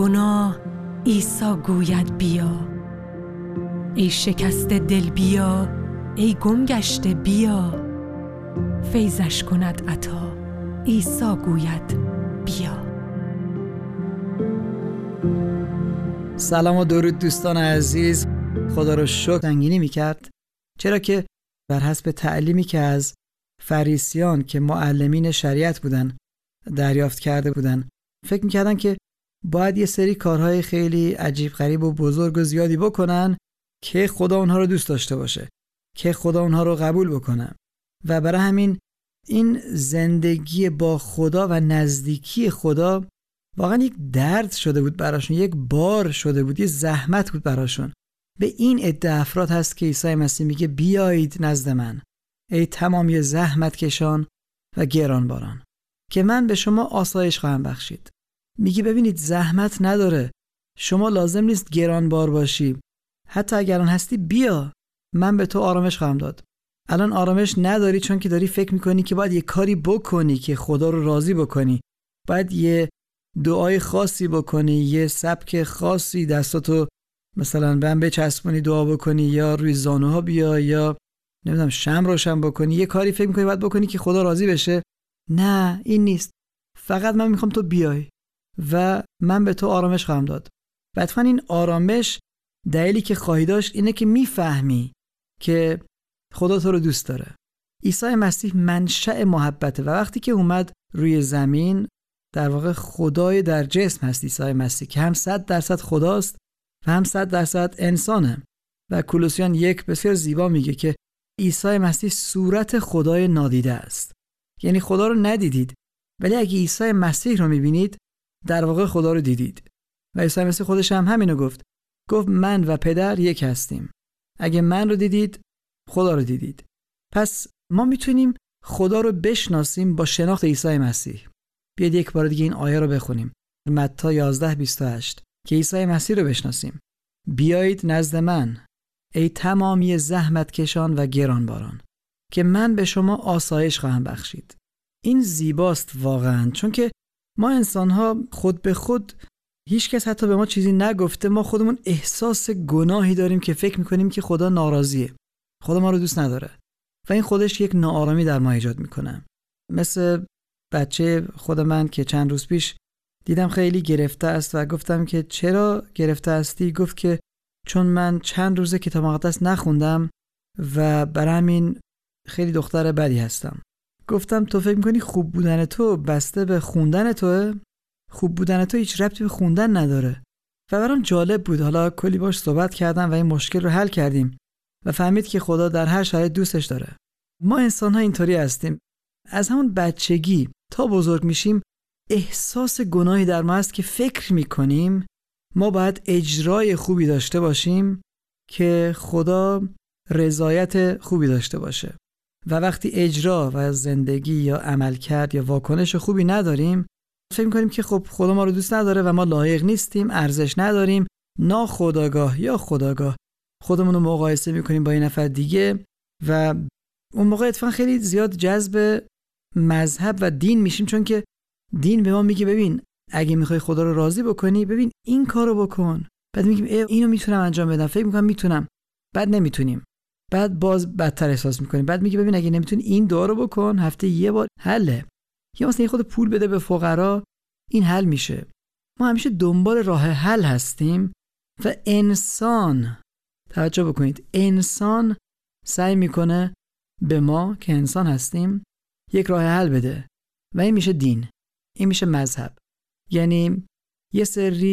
گناه عیسی گوید بیا، ای شکسته دل بیا، ای گم گشته بیا، فیضش کند عطا، عیسی گوید بیا. سلام و درود دوستان عزیز. خدا رو شکر سنگینی میکرد، چرا که بر حسب تعلیمی که از فریسیان که معلمین شریعت بودن دریافت کرده بودن، فکر میکردن که باید یه سری کارهای خیلی عجیب غریب و بزرگ و زیادی بکنن که خدا اونها رو دوست داشته باشه، که خدا اونها رو قبول بکنه. و برای همین این زندگی با خدا و نزدیکی خدا واقعا یک درد شده بود براشون، یک بار شده بود، یه زحمت بود براشون. به این عده افراد هست که عیسی مسیح میگه بیایید نزد من ای تمامی زحمت کشان و گرانباران که من به شما آسایش خواهم بخشید. میگه ببینید زحمت نداره، شما لازم نیست گرانبار باشی، حتی اگر آن هستی بیا، من به تو آرامش خواهم داد. الان آرامش نداری چون که داری فکر میکنی که باید یه کاری بکنی که خدا رو راضی بکنی، باید یه دعای خاصی بکنی، یه سبک خاصی دستاتو مثلا به هم بچسبونی دعا بکنی، یا روی زانوها بیا، یا نمیدونم شمع روشن بکنی، یه کاری فکر میکنی باید بکنی که خدا راضی بشه. نه، این نیست. فقط من میخوام تو بیای و من به تو آرامش خواهم داد. حتما این آرامش دلیلی که خواهی داشت اینه که میفهمی که خدا تو رو دوست داره. عیسی مسیح منشأ محبته و وقتی که اومد روی زمین، در واقع خدای در جسم هست عیسی مسیح که هم 100% خداست و هم 100% انسانه. و کولوسیان 1 بسیار زیبا میگه که عیسی مسیح صورت خدای نادیده است، یعنی خدا رو ندیدید، ولی اگه عیسی مسیح رو میبینید در واقع خدا رو دیدید. و عیسی مسیح خودش هم همینو گفت من و پدر یک هستیم. اگه من رو دیدید خدا رو دیدید. پس ما میتونیم خدا رو بشناسیم با شناخت عیسی مسیح. بیاید یک بار دیگه این آیه رو بخونیم، متی 11:28 که عیسی مسیح رو بشناسیم. بیایید نزد من ای تمامی زحمت کشان و گرانباران که من به شما آسایش خواهم بخشید. این زیباست واقعا، چون که ما انسان‌ها خود به خود، هیچ کس حتی به ما چیزی نگفته، ما خودمون احساس گناهی داریم که فکر میکنیم که خدا ناراضیه، خدا ما رو دوست نداره و این خودش یک ناآرامی در ما ایجاد میکنه. مثل بچه خود من که چند روز پیش دیدم خیلی گرفته است و گفتم که چرا گرفته هستی؟ گفت که چون من چند روزه کتاب مقدس نخوندم و برای همین خیلی دختر بدی هستم. گفتم تو فکر میکنی خوب بودن تو بسته به خوندن توه؟ خوب بودن تو هیچ ربطی به خوندن نداره. و برام جالب بود. حالا کلی باش صحبت کردم و این مشکل رو حل کردیم و فهمید که خدا در هر شرایط دوستش داره. ما انسان ها اینطوری هستیم، از همون بچگی تا بزرگ میشیم احساس گناهی در ما هست که فکر میکنیم ما باید اجرای خوبی داشته باشیم که خدا رضایت خوبی داشته باشه. و وقتی اجرا و زندگی یا عملکرد یا واکنش خوبی نداریم، فکر می‌کنیم که خب خدا ما رو دوست نداره و ما لایق نیستیم، ارزش نداریم. ناخودآگاه یا خودآگاه خودمون رو مقایسه می‌کنیم با این نفر دیگه و اون موقع اتفاقا خیلی زیاد جذب مذهب و دین میشیم، چون که دین به ما میگه ببین اگه میخوای خدا رو راضی بکنی ببین این کارو بکن. بعد میگیم اینو میتونم انجام بدم، فکر می‌کنم میتونم، بعد نمیتونیم، بعد باز بدتر احساس می‌کنیم. بعد میگه ببین اگه نمیتونی این دعا رو بکن، هفته یه بار حله، یا مثلا خود پول بده به فقرا، این حل میشه. ما همیشه دنبال راه حل هستیم و انسان، توجه بکنید، انسان سعی میکنه به ما که انسان هستیم یک راه حل بده و این میشه دین، این میشه مذهب. یعنی یه سری